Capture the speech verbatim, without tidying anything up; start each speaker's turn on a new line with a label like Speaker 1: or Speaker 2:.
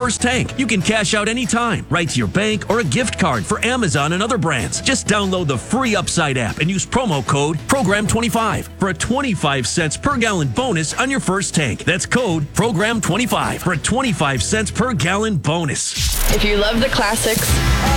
Speaker 1: first tank. You can cash out anytime, right to your bank or a gift card for Amazon and other brands. Just download the free Upside app and use promo code program twenty-five for a twenty-five cents per gallon bonus on your first tank. That's code program twenty-five for a twenty-five cents per gallon bonus.
Speaker 2: If you love the classics,